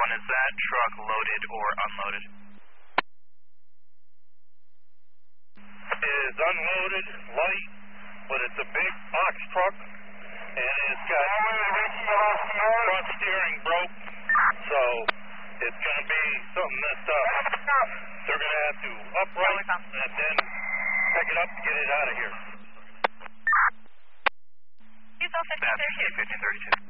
is that truck loaded or unloaded? It is unloaded, light, but it's a big box truck, and it's got front steering broke, so it's going to be something messed up. They're going to have to upright and then pick it up and get it out of here. That's 1532.